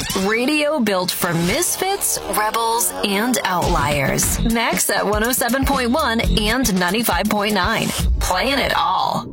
Radio built for misfits, rebels, and outliers. Next at 107.1 and 95.9. Playing it all.